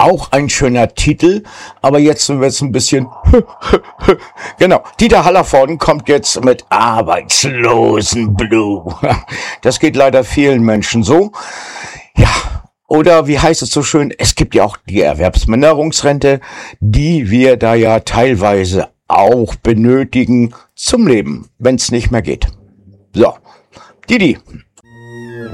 Auch ein schöner Titel, aber jetzt wird es ein bisschen... Genau, Dieter Hallervorden kommt jetzt mit Arbeitslosenblue. Das geht leider vielen Menschen so. Ja, oder wie heißt es so schön, es gibt ja auch die Erwerbsminderungsrente, die wir da ja teilweise auch benötigen zum Leben, wenn es nicht mehr geht. So, Didi,